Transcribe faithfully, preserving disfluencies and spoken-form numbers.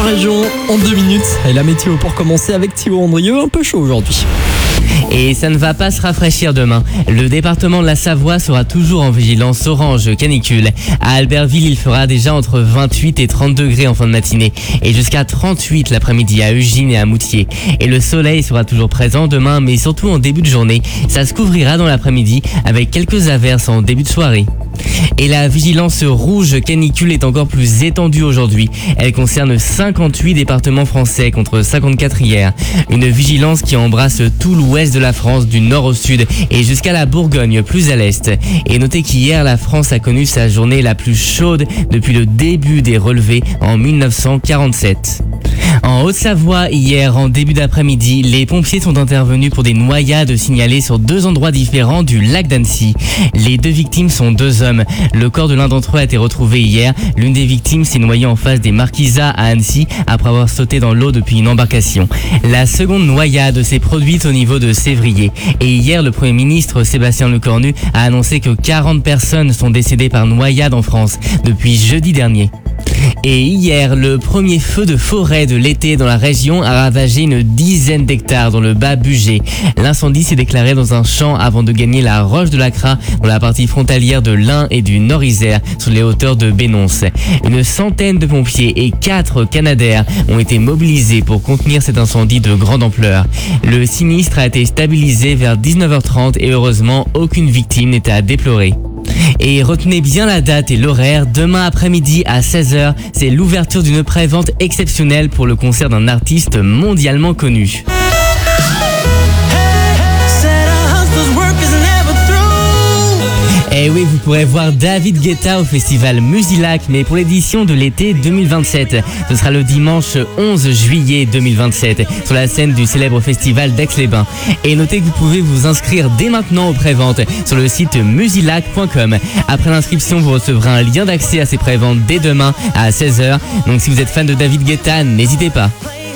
région en deux minutes. Et la météo pour commencer avec Thibaut Andrieux, un peu chaud aujourd'hui. Et ça ne va pas se rafraîchir demain. Le département de la Savoie sera toujours en vigilance orange canicule. À Albertville, il fera déjà entre vingt-huit et trente degrés en fin de matinée et jusqu'à trente-huit l'après-midi à Ugine et à Moutier. Et le soleil sera toujours présent demain, mais surtout en début de journée. Ça se couvrira dans l'après-midi avec quelques averses en début de soirée. Et la vigilance rouge canicule est encore plus étendue aujourd'hui. Elle concerne cinquante-huit départements français contre cinquante-quatre hier. Une vigilance qui embrasse tout l'ouest de la France, du nord au sud et jusqu'à la Bourgogne, plus à l'est. Et notez qu'hier, la France a connu sa journée la plus chaude depuis le début des relevés en mille neuf cent quarante-sept. En Haute-Savoie, hier, en début d'après-midi, les pompiers sont intervenus pour des noyades signalées sur deux endroits différents du lac d'Annecy. Les deux victimes sont deux hommes. Le corps de l'un d'entre eux a été retrouvé hier. L'une des victimes s'est noyée en face des Marquisats à Annecy après avoir sauté dans l'eau depuis une embarcation. La seconde noyade s'est produite au niveau de Sévrier. Et hier, le Premier ministre Sébastien Lecornu a annoncé que quarante personnes sont décédées par noyade en France depuis jeudi dernier. Et hier, le premier feu de forêt de l'été dans la région a ravagé une dizaine d'hectares dans le Bas-Bugey. L'incendie s'est déclaré dans un champ avant de gagner la Roche de Lacras dans la partie frontalière de l'Ain et du Nord-Isère sur les hauteurs de Bénonce. Une centaine de pompiers et quatre Canadair ont été mobilisés pour contenir cet incendie de grande ampleur. Le sinistre a été stabilisé vers dix-neuf heures trente et heureusement, aucune victime n'était à déplorer. Et retenez bien la date et l'horaire, demain après-midi à seize heures, c'est l'ouverture d'une pré-vente exceptionnelle pour le concert d'un artiste mondialement connu. Et oui, vous pourrez voir David Guetta au festival Musilac, mais pour l'édition de l'été deux mille vingt-sept. Ce sera le dimanche onze juillet deux mille vingt-sept, sur la scène du célèbre festival d'Aix-les-Bains. Et notez que vous pouvez vous inscrire dès maintenant aux préventes sur le site musilac point com. Après l'inscription, vous recevrez un lien d'accès à ces préventes dès demain à seize heures. Donc si vous êtes fan de David Guetta, n'hésitez pas.